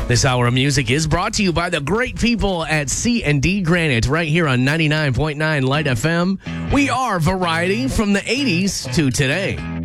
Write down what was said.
This hour of music is brought to you by the great people at C&D Granite right here on 99.9 Light FM. We are variety from the 80s to today.